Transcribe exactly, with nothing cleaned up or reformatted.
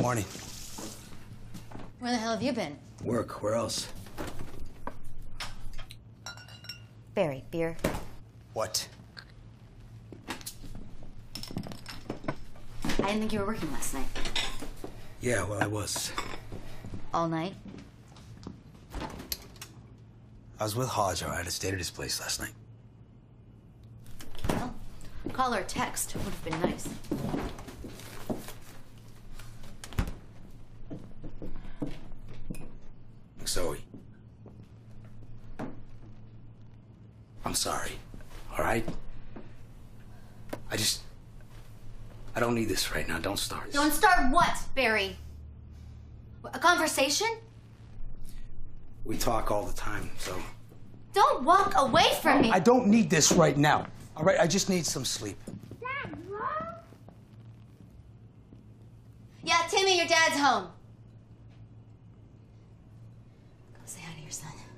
Morning. Where the hell have you been? Work. Where else? Barry, beer. What? I didn't think you were working last night. Yeah, well, I was. All night? I was with Hodge, all right? I stayed at his place last night. Well, call or text would have been nice. Zoe. I'm sorry, all right? I just... I don't need this right now. Don't start. Don't start what, Barry? A conversation? We talk all the time, so... Don't walk away from me! I don't need this right now, all right? I just need some sleep. Dad, Mom? Yeah, Timmy, your dad's home. Go say hi to your son.